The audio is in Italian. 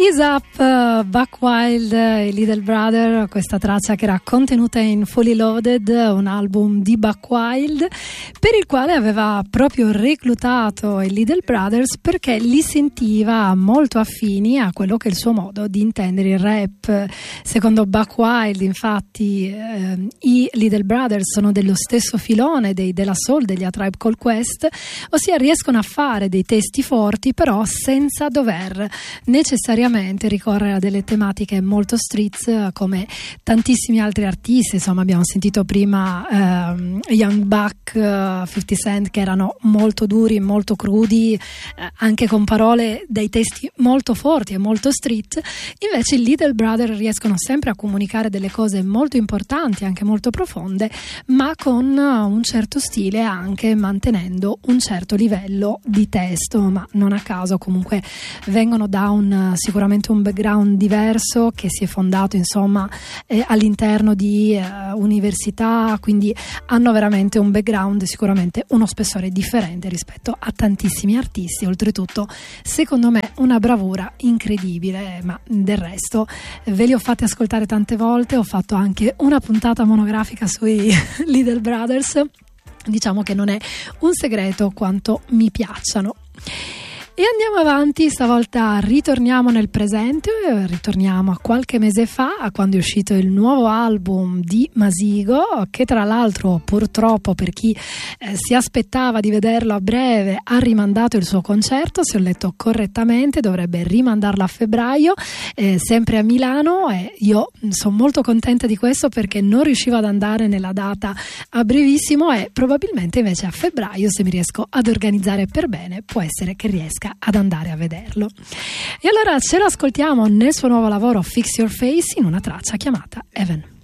Ease Up, Buck Wild e Little Brother, questa traccia che era contenuta in Fully Loaded, un album di Buck Wild, per il quale aveva proprio reclutato i Little Brothers perché li sentiva molto affini a quello che è il suo modo di intendere il rap. Secondo Buck Wild, infatti, i Little Brothers sono dello stesso filone dei De La Soul, degli A Tribe Called Quest, ossia riescono a fare dei testi forti però senza dover necessariamente ricorrere a delle tematiche molto streets come tantissimi altri artisti. Insomma, abbiamo sentito prima Young Buck, 50 Cent, che erano molto duri, molto crudi, anche con parole dai testi molto forti e molto street. Invece i Little Brother riescono sempre a comunicare delle cose molto importanti, anche molto profonde, ma con un certo stile, anche mantenendo un certo livello di testo. Ma non a caso comunque vengono da sicuramente un background diverso, che si è fondato insomma all'interno di università, quindi hanno veramente un background, sicuramente uno spessore differente rispetto a tantissimi artisti. Oltretutto, secondo me, una bravura incredibile, ma del resto ve li ho fatti ascoltare tante volte. Ho fatto anche una puntata monografica sui Little Brothers, diciamo che non è un segreto quanto mi piacciono. E andiamo avanti, stavolta ritorniamo nel presente, ritorniamo a qualche mese fa, a quando è uscito il nuovo album di Masigo, che tra l'altro purtroppo per chi si aspettava di vederlo a breve ha rimandato il suo concerto, se ho letto correttamente dovrebbe rimandarlo a febbraio, sempre a Milano, e io sono molto contenta di questo perché non riuscivo ad andare nella data a brevissimo, e probabilmente invece a febbraio, se mi riesco ad organizzare per bene, può essere che riesca ad andare a vederlo. E allora ce lo ascoltiamo nel suo nuovo lavoro Fix Your Face in una traccia chiamata Heaven.